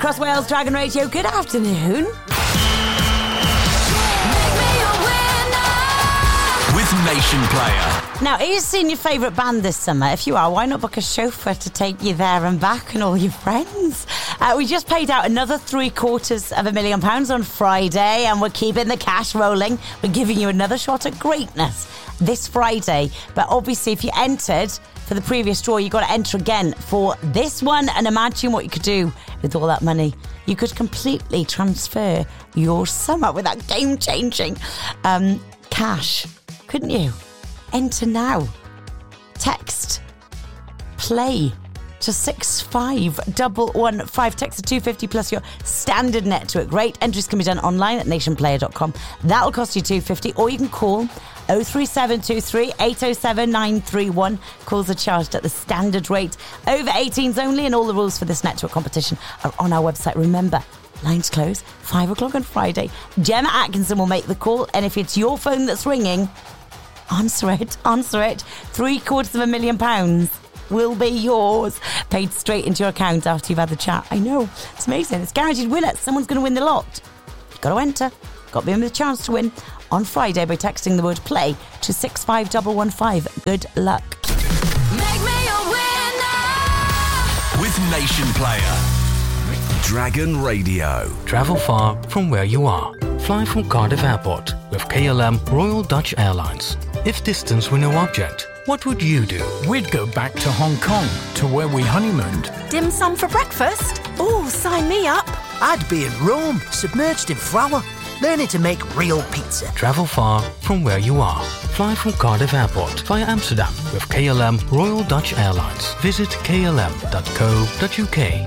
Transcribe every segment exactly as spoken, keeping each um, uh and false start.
Across Wales, Dragon Radio, good afternoon. With Nation Player. Now, are you seeing your favourite band this summer? If you are, why not book a chauffeur to take you there and back and all your friends? Uh, we just paid out another three quarters of a million pounds on Friday, and we're keeping the cash rolling. We're giving you another shot at greatness this Friday. But obviously, if you entered for the previous draw, you've got to enter again for this one. And imagine what you could do with all that money. You could completely transfer your summer with that game-changing um, cash. Couldn't you? Enter now. Text play to six five one one five. Text to two fifty plus your standard network rate. Entries can be done online at nation player dot com. That'll cost you two fifty, or you can call oh three seven two three eight oh seven nine three one. Calls are charged at the standard rate. Over eighteens only, and all the rules for this network competition are on our website. Remember, lines close five o'clock on Friday. Gemma Atkinson will make the call, and if it's your phone that's ringing, answer it, answer it. Three quarters of a million pounds will be yours, paid straight into your account after you've had the chat. I know, it's amazing. It's guaranteed winner. Someone's going to win the lot. You've got to enter. Got to be in with a chance to win on Friday by texting the word play to six five one one five. Good luck. Make me a winner with Nation Player. Dragon Radio. Travel far from where you are. Fly from Cardiff Airport with K L M Royal Dutch Airlines. If distance were no object, what would you do? We'd go back to Hong Kong, to where we honeymooned. Dim sum for breakfast? Oh, sign me up. I'd be in Rome, submerged in flour, learning to make real pizza. Travel far from where you are. Fly from Cardiff Airport via Amsterdam with K L M Royal Dutch Airlines. Visit k l m dot co dot u k.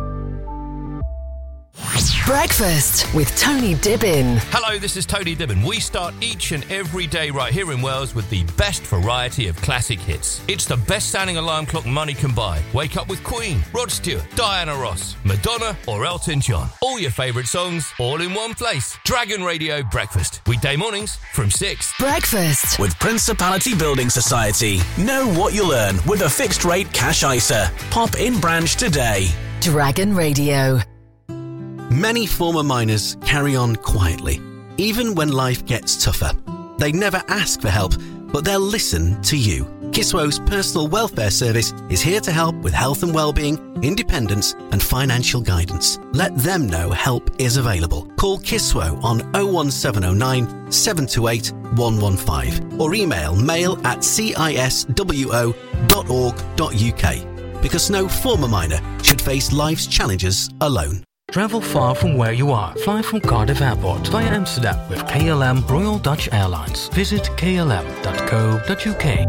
Breakfast with Tony Dibbin. Hello, this is Tony Dibbin. We start each and every day right here in Wales with the best variety of classic hits. It's the best-sounding alarm clock money can buy. Wake up with Queen, Rod Stewart, Diana Ross, Madonna or Elton John. All your favourite songs, all in one place. Dragon Radio Breakfast. Weekday mornings from six. Breakfast with Principality Building Society. Know what you'll earn with a fixed-rate cash I S A. Pop in branch today. Dragon Radio. Many former miners carry on quietly, even when life gets tougher. They never ask for help, but they'll listen to you. Kiswo's personal welfare service is here to help with health and well-being, independence and financial guidance. Let them know help is available. Call Kiswo on oh one seven oh nine, seven two eight, one one five or email mail at ciswo dot org dot u k, because no former miner should face life's challenges alone. Travel far from where you are. Fly from Cardiff Airport via Amsterdam with K L M Royal Dutch Airlines. Visit k l m dot co dot u k.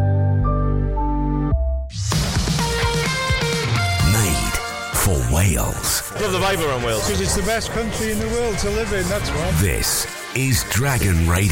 Made for Wales. Love the vibe around Wales. Because it's the best country in the world to live in, that's why. This is Dragon Radio.